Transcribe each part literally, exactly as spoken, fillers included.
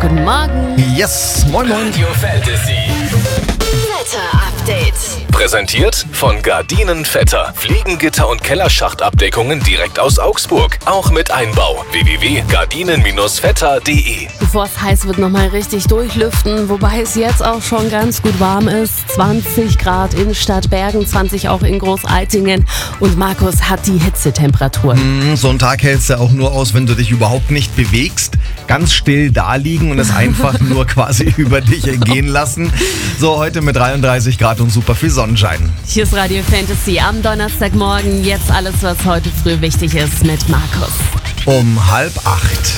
Guten Morgen. Yes, moin moin. Radio Fantasy. Wetter-Update. Präsentiert von Gardinen Vetter. Fliegengitter und Kellerschachtabdeckungen direkt aus Augsburg. Auch mit Einbau. w w w punkt gardinen vetter punkt de. Bevor es heiß wird, nochmal richtig durchlüften, wobei es jetzt auch schon ganz gut warm ist. zwanzig Grad in Stadtbergen, zwanzig auch in Großaltingen. Und Markus hat die Hitzetemperatur. Mm, so einen Tag hältst du auch nur aus, wenn du dich überhaupt nicht bewegst. Ganz still da liegen und es einfach nur quasi über dich ergehen lassen. So, heute mit dreiunddreißig Grad und super viel Sonnenschein. Hier ist Radio Fantasy am Donnerstagmorgen. Jetzt alles, was heute früh wichtig ist mit Markus. Um halb acht.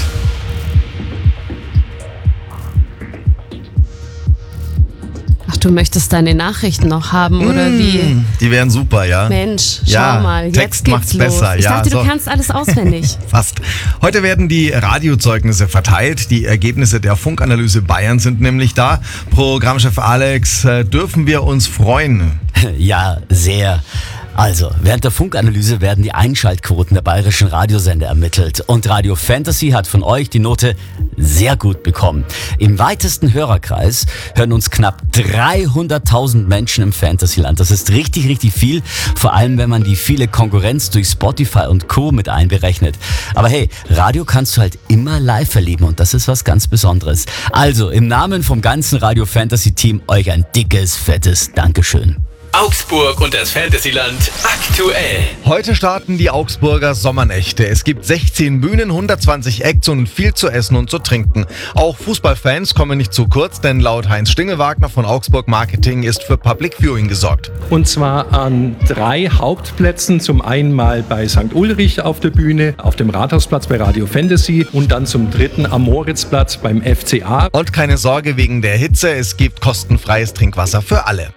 Ach, du möchtest deine Nachrichten noch haben, oder Mm, wie? Die wären super, ja. Mensch, schau Ja, mal, jetzt Text geht's macht's los. besser, Ich ja, dachte, so. du kannst alles auswendig. Fast. Heute werden die Radiozeugnisse verteilt. Die Ergebnisse der Funkanalyse Bayern sind nämlich da. Programmchef Alex, äh, dürfen wir uns freuen? Ja, sehr. Also, während der Funkanalyse werden die Einschaltquoten der bayerischen Radiosender ermittelt. Und Radio Fantasy hat von euch die Note sehr gut bekommen. Im weitesten Hörerkreis hören uns knapp dreihunderttausend Menschen im Fantasyland. Das ist richtig, richtig viel. Vor allem, wenn man die viele Konkurrenz durch Spotify und Co. mit einberechnet. Aber hey, Radio kannst du halt immer live erleben und das ist was ganz Besonderes. Also, im Namen vom ganzen Radio Fantasy Team euch ein dickes, fettes Dankeschön. Augsburg und das Fantasyland aktuell. Heute starten die Augsburger Sommernächte. Es gibt sechzehn Bühnen, hundertzwanzig Acts und viel zu essen und zu trinken. Auch Fußballfans kommen nicht zu kurz, denn laut Heinz Stingelwagner von Augsburg Marketing ist für Public Viewing gesorgt. Und zwar an drei Hauptplätzen. Zum einen mal bei Sankt Ulrich auf der Bühne, auf dem Rathausplatz bei Radio Fantasy und dann zum dritten am Moritzplatz beim F C A. Und keine Sorge wegen der Hitze, es gibt kostenfreies Trinkwasser für alle.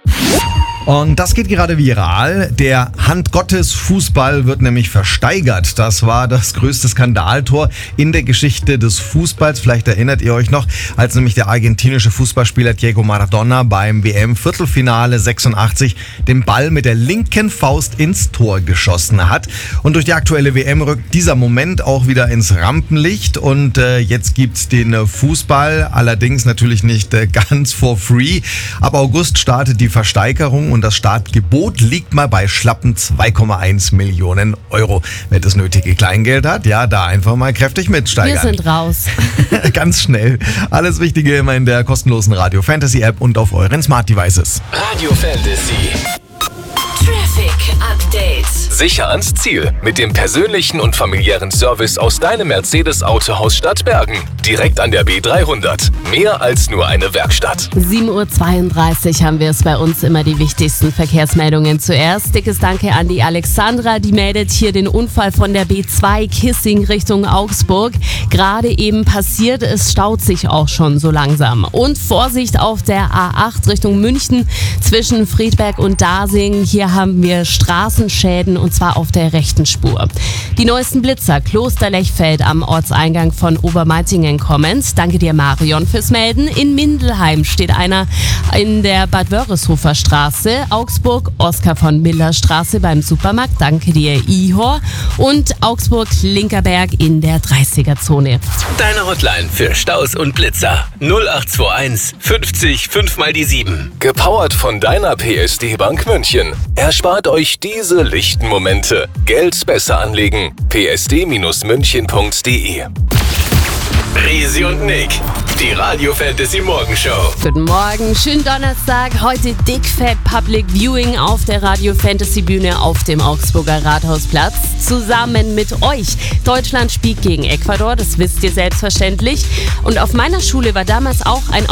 Und das geht gerade viral. Der Handgottes-Fußball wird nämlich versteigert. Das war das größte Skandaltor in der Geschichte des Fußballs. Vielleicht erinnert ihr euch noch, als nämlich der argentinische Fußballspieler Diego Maradona beim W M-Viertelfinale sechsundachtzig den Ball mit der linken Faust ins Tor geschossen hat. Und durch die aktuelle W M rückt dieser Moment auch wieder ins Rampenlicht. Und äh, jetzt gibt's den äh, Fußball, allerdings natürlich nicht äh, ganz for free. Ab August startet die Versteigerung. Und das Startgebot liegt mal bei schlappen zwei Komma eins Millionen Euro. Wer das nötige Kleingeld hat, ja, da einfach mal kräftig mitsteigern. Wir sind raus. Ganz schnell. Alles Wichtige immer in der kostenlosen Radio Fantasy App und auf euren Smart Devices. Radio Fantasy. Traffic Update. Sicher ans Ziel mit dem persönlichen und familiären Service aus deinem Mercedes-Autohaus Stadtbergen. Direkt an der B dreihundert. Mehr als nur eine Werkstatt. sieben Uhr zweiunddreißig haben wir es bei uns immer die wichtigsten Verkehrsmeldungen zuerst. Dickes Danke an die Alexandra, die meldet hier den Unfall von der B zwei Kissing Richtung Augsburg. Gerade eben passiert, es staut sich auch schon so langsam. Und Vorsicht auf der A acht Richtung München zwischen Friedberg und Dasing. Hier haben wir Straßenschäden und zwar auf der rechten Spur. Die neuesten Blitzer Klosterlechfeld am Ortseingang von Obermeitingen kommend. Danke dir, Marion, fürs Melden. In Mindelheim steht einer in der Bad Wörishofer Straße. Augsburg, Oskar von Miller Straße beim Supermarkt. Danke dir, Ihor. Und Augsburg, Linkerberg in der dreißiger-Zone. Deine Hotline für Staus und Blitzer. null acht zwei eins fünfzig fünf mal die sieben. Gepowert von deiner P S D-Bank München. Erspart euch diese lichten Momente. Geld besser anlegen. p s d münchen punkt de. Risi und Nick, die Radio Fantasy Morgenshow. Guten Morgen, schönen Donnerstag. Heute dickfett Public Viewing auf der Radio Fantasy Bühne auf dem Augsburger Rathausplatz. Zusammen mit euch. Deutschland spielt gegen Ecuador, das wisst ihr selbstverständlich. Und auf meiner Schule war damals auch ein